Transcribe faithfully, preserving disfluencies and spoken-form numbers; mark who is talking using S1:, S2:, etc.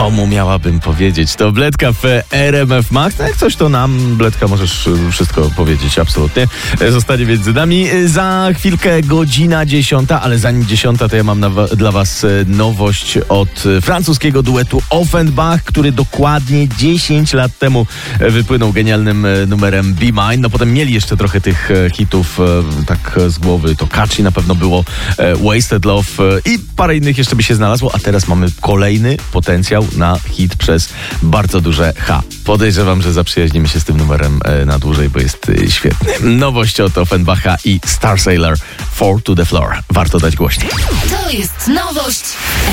S1: komu miałabym powiedzieć? To Bledka w R M F Max. No jak coś, to nam, Bledka, możesz wszystko powiedzieć, absolutnie. Zostanie między nami. Za chwilkę godzina dziesiąta, ale zanim dziesiąta, to ja mam na, dla was nowość od francuskiego duetu Offenbach, który dokładnie dziesięć lat temu wypłynął genialnym numerem Be Mine. No potem mieli jeszcze trochę tych hitów tak z głowy. To Catchy na pewno było, Wasted Love i parę innych jeszcze by się znalazło, a teraz mamy kolejny potencjał na hit przez bardzo duże H. Podejrzewam, że zaprzyjaźnimy się z tym numerem na dłużej, bo jest świetny. Nowość od Offenbacha i Starsailor, Four to the Floor. Warto dać głośniej.
S2: To jest nowość